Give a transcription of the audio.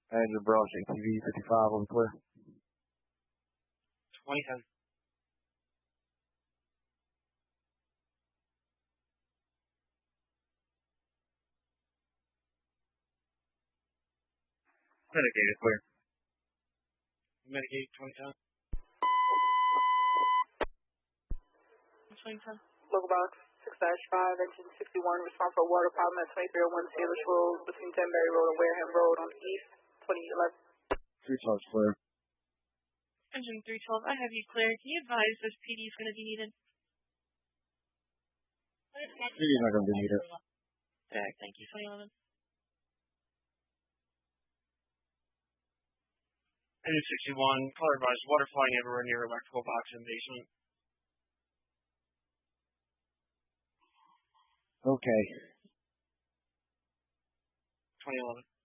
Engine Brush, ATV 55 on the clear. 2010. Mitigated clear. Mitigate 2010. 2010. Local box 6-5, engine 61, response for water problem at 2301 Salish Road between Denbury Road and Wareham Road on the east, 2011. 312's clear. Engine 312, I have you clear. Can you advise if PD is going to be needed? PD's not going to be needed. Thank you, 2011. Engine 61, color advised, water flying everywhere near electrical box and basement. Okay. 2011.